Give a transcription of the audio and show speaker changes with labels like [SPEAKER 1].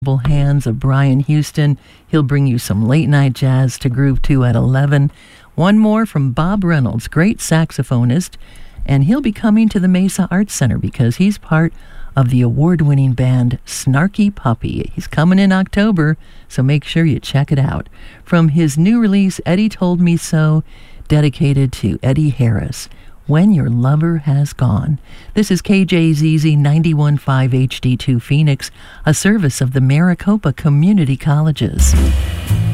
[SPEAKER 1] hands of Brian Houston. He'll bring you some late night jazz to groove to at 11. One more from Bob Reynolds, great saxophonist, and he'll be coming to the Mesa Arts Center because he's part of the award-winning band Snarky Puppy. He's coming in October, so make sure you check it out. From his new release, Eddie Told Me So, dedicated to Eddie Harris, When Your Lover Has Gone. This is KJZZ 91.5 HD2 Phoenix, a service of the Maricopa Community Colleges.